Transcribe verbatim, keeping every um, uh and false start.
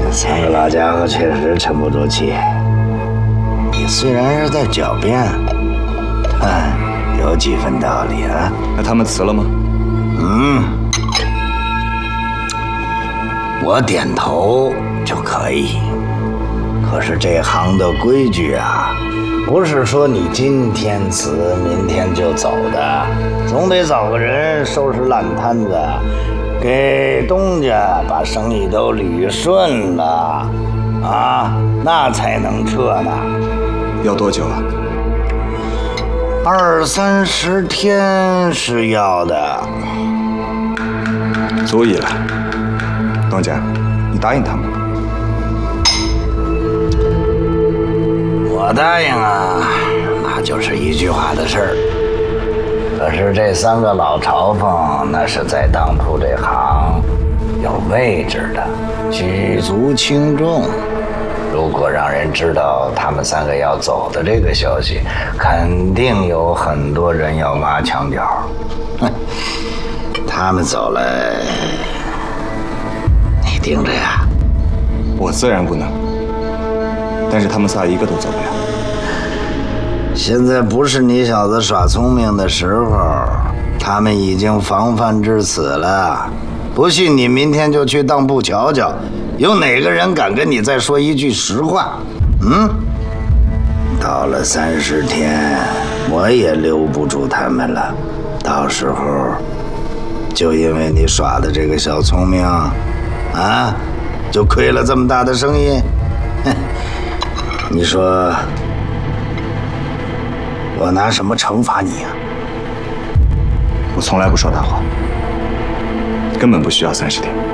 三个老家伙确实沉不住气。你虽然是在狡辩，但有几分道理啊。 那他们辞了吗？ 嗯，我点头就可以。可是这行的规矩啊，不是说你今天辞，明天就走的，总得找个人收拾烂摊子，给东家把生意都捋顺了，啊，那才能撤呢。 要多久啊？ 二三十天是要的。 足以了。东家，你答应他们吧。 我答应啊，那就是一句话的事儿。可是这三个老朝奉，那是在当铺这行有位置的，举足轻重。如果让人知道他们三个要走的这个消息，肯定有很多人要挖墙脚。哼，他们走了，你盯着呀。 我自然不能，但是他们仨一个都走不了。 现在不是你小子耍聪明的时候，他们已经防范至此了。不信你明天就去当铺瞧瞧，有哪个人敢跟你再说一句实话？嗯，到了三十天，我也留不住他们了。到时候，就因为你耍的这个小聪明，啊，就亏了这么大的生意。哼，你说我拿什么惩罚你呀？ 我从来不说大话，根本不需要三十天。